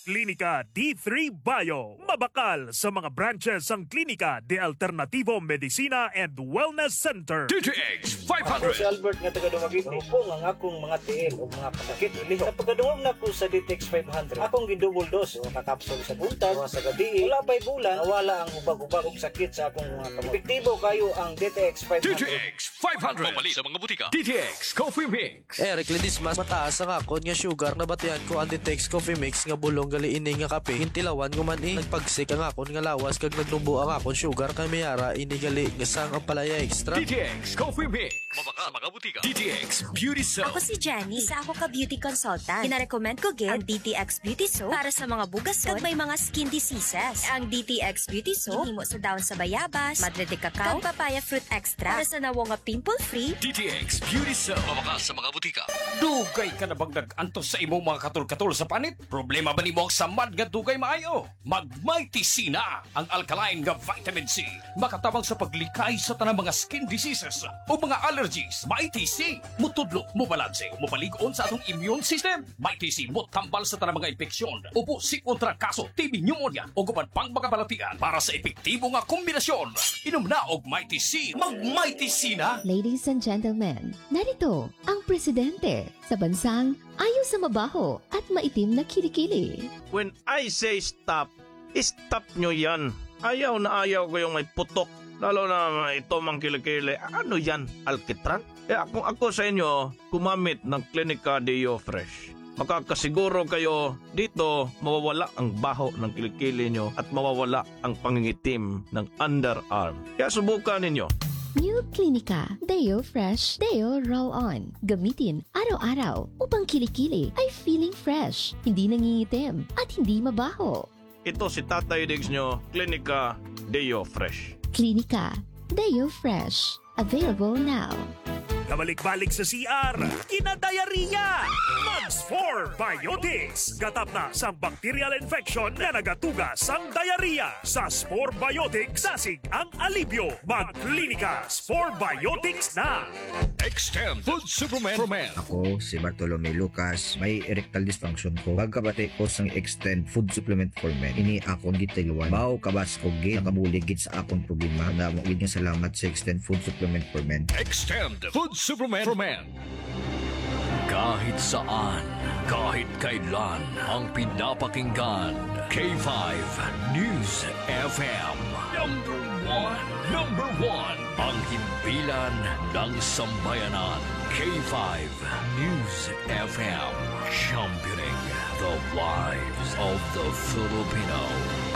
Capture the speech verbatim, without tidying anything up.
Klinika D three Bio. Mabakal sa mga branches ang Klinika de Alternativo Medicina and Wellness Center. D T X five Ako si hundred. Albert nga taga Dumaguete. Upo nga akong mga tiil o mga kasakit. Iliho. Sa pagkaduwag na ko sa D T X five hundred, akong gidouble dose o nakapsol sa buntag o sa gabi. Wala pa'y bulan, nawala ang ubag-ubag og sakit sa akong mga kamot. Epektibo kayo ang D T X five D T hundred. X five hundred. Pabali sa mga butika. D T X Coffee Mix. Eric Lidis, mas mataas ang akon nga sugar na batihan ko ang Ditex Coffee Mix nga bulong gali ini nga kape. Hintilawan ko man eh. Nagpagsik ang akon nga lawas kag naglumbo ang akon sugar kay mayara ini gali nga sang ang palaya extra. D T X Coffee Mix. Mabaka sa mga butika. D T X Beauty Soap. Ako si Jenny, isa ako ka beauty consultant. Ina-recommend ko gid ang D T X Beauty Soap para sa mga bugason kag may mga skin diseases. Ang D T X Beauty Soap himo sa daon sa bayabas, madre de cacao, kag papaya fruit extra para sa nawo nga pimple-free. D T X Beauty Soap. Mabaka sa mga butika. Dugay ka na bang nag-antos sa imong mga katul-katul sa panit? Problema ba ni mo ang samad nga dugay maayo? Mag-Mighty C na ang alkaline nga vitamin C. Makatabang sa paglikay sa tanang mga skin diseases o mga allergies. Mighty C. Mutudlo, mubalanse, mupalig-on sa atong immune system. Mighty C mo tambal sa tanang mga infeksyon. Upo si kontra kaso, T B pneumonia o guban pang mga balatian para sa epektibo nga kombinasyon. Inom na og Mighty C. Mag-Mighty C na! Ladies and gentlemen, narito ang presidente sa bansang ayaw sa mabaho at maitim na kilikili. When I say stop, stop nyo yan. Ayaw na ayaw ko yung may putok. Lalo na ito mang kilikili. Ano yan? Alkitran? Eh kung ako sa inyo, kumamit ng Klinika Deo Fresh. Makakasiguro kayo dito mawawala ang baho ng kilikili nyo at mawawala ang pangingitim ng underarm. Kaya subukan ninyo. New Klinika Deo Fresh Deo Roll-On. Gamitin araw-araw upang kilikili ay feeling fresh, hindi nangingitim at hindi mabaho. Ito si Tatay Diggs nyo, Klinika Deo Fresh. Klinika Deo Fresh. Available now. Kabalik-balik sa C R, kinadayariya! Mags four Biotics! Gatap na sa bacterial infection na nagatuga sang diarrhea. Sa Spore Biotics, dasig ang alibyo. Mag-klinika Spore Biotics na! Extend Food Superman for Men. Ako, si Bartolome Lucas, may erectile dysfunction ko. Pagkabati ko sang Extend Food Supplement for Men. Ini akong gitiluan. Bao kabas ko git, nakabuligid sa akong problema. Namawid nga salamat sa Extend Food Supplement for Men. Extend Food Superman for Men. Kahit saan, kahit kailan, ang pinapakinggan. K five News F M. Number one. Number one. Ang himpilan ng sambayanan. K five News F M. Championing the lives of the Filipino.